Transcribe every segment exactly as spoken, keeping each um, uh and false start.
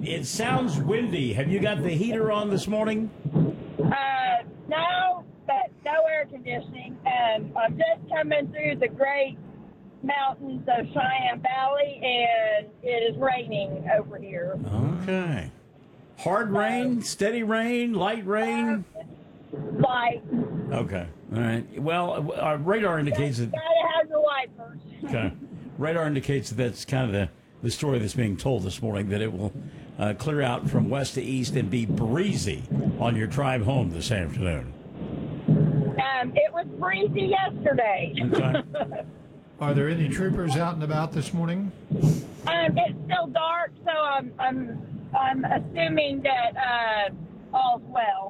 it sounds windy. Have you got the heater on this morning? Uh, no, but no air conditioning. Um, I'm just coming through the great mountains of Cheyenne Valley, and it is raining over here. Okay. Hard rain, steady rain, light rain? Light. Okay. All right. Well, our radar indicates that... Gotta have the wipers. Okay. Radar indicates that that's kind of the, the story that's being told this morning, that it will uh, clear out from west to east and be breezy on your drive home this afternoon. Um, it was breezy yesterday. Okay. Are there any troopers out and about this morning? Um, it's still dark, so I'm I'm I'm assuming that uh, all's well.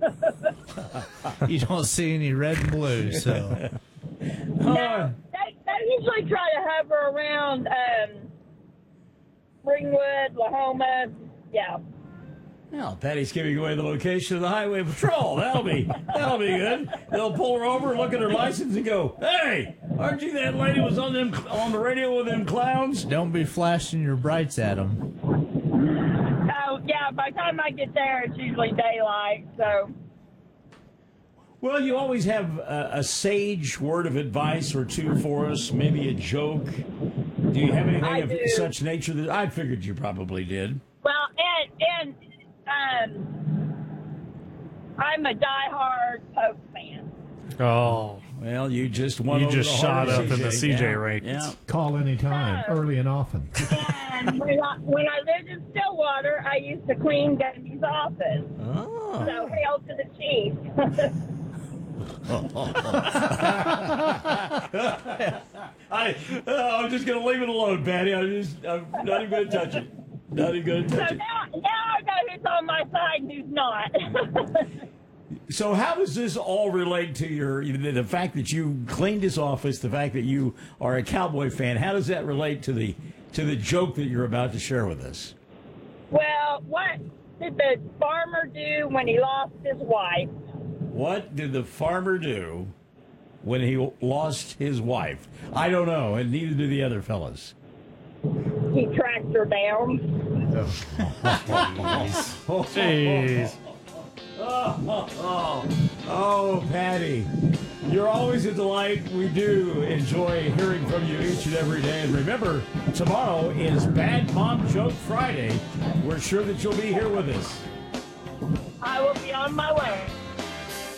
You don't see any red and blue, so. No, they, they usually try to hover around um, Ringwood, Lahoma. Yeah. Well, Patty's giving away the location of the highway patrol. That'll be that'll be good. They'll pull her over, look at her license, and go, "Hey, aren't you that lady who was on them on the radio with them clowns?" Don't be flashing your brights at them. Oh, yeah, by the time I get there, it's usually daylight, so. Well, you always have a, a sage word of advice or two for us, maybe a joke. Do you have anything I of do. such nature that I figured you probably did? Well, and, and um, I'm a diehard Pope fan. Oh, Well, you just won you over just the shot heart up of in the C J yeah, rankings. Yeah. Call anytime, No. early and often. And when I, when I lived in Stillwater, I used to clean Debbie's office. Oh. So hail to the chief. I, uh, I'm just going to leave it alone, Patty. I'm, just, I'm not even going to touch it. Not even going to touch So it. now, now I know who's on my side and who's not. So how does this all relate to your the, the fact that you cleaned his office, the fact that you are a Cowboy fan? How does that relate to the to the joke that you're about to share with us? Well, what did the farmer do when he lost his wife? What did the farmer do when he lost his wife? I don't know, and neither do the other fellas. He tracked her down. Jeez. Oh, oh, oh, oh, Patty, you're always a delight. We do enjoy hearing from you each and every day. And remember, tomorrow is Bad Mom Joke Friday. We're sure that you'll be here with us. I will be on my way.